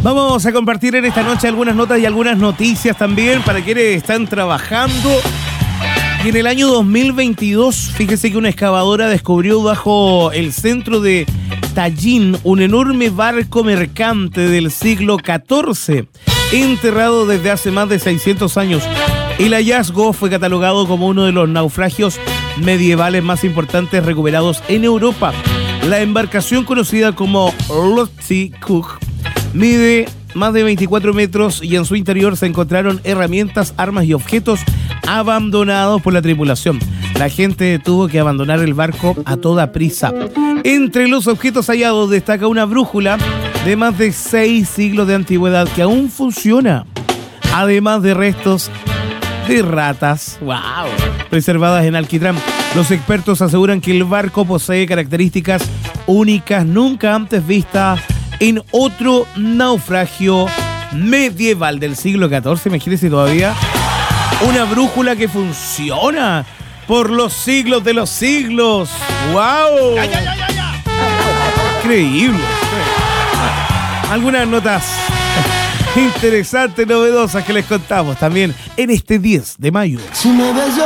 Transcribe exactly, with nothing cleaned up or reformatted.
Vamos a compartir en esta noche algunas notas y algunas noticias también para quienes están trabajando. Y en el año dos mil veintidós, fíjese que una excavadora descubrió bajo el centro de Tallin un enorme barco mercante del siglo catorce, enterrado desde hace más de seiscientos años. El hallazgo fue catalogado como uno de los naufragios medievales más importantes recuperados en Europa. La embarcación, conocida como Lotte Cook, mide más de veinticuatro metros y en su interior se encontraron herramientas, armas y objetos abandonados por la tripulación. La gente tuvo que abandonar el barco a toda prisa. Entre los objetos hallados destaca una brújula de más de seis siglos de antigüedad que aún funciona, además de restos de ratas, wow, preservadas en alquitrán. Los expertos aseguran que el barco posee características únicas nunca antes vistas en otro naufragio medieval del siglo catorce. Imagínense todavía una brújula que funciona por los siglos de los siglos. ¡Wow! Ya, ya, ya, ya, ya. Increíble. Algunas notas interesantes, novedosas que les contamos también en este diez de mayo.